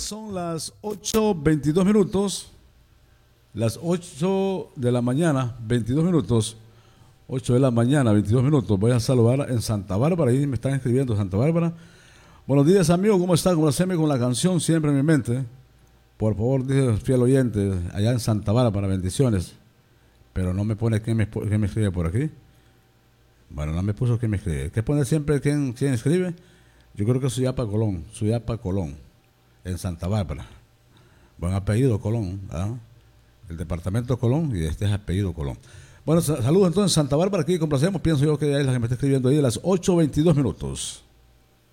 son las 8:22 minutos. Las 8 de la mañana, 22 minutos. 8 de la mañana, 22 minutos. Voy a saludar en Santa Bárbara. Ahí me están escribiendo Santa Bárbara. Buenos días, amigo. ¿Cómo está? Complaceme con la canción siempre en mi mente. Por favor, dice el fiel oyente, allá en Santa Bárbara, bendiciones. Pero no me pone quién me escribe por aquí. Bueno, no me puso quién me escribe. ¿Qué pone siempre quién escribe? Yo creo que es Suyapa Colón, en Santa Bárbara. Buen apellido Colón, ¿ah? El departamento Colón y este es apellido Colón. Bueno, saludos entonces Santa Bárbara, aquí complacemos, pienso yo que ahí es la que me está escribiendo ahí a las 8:22 minutos.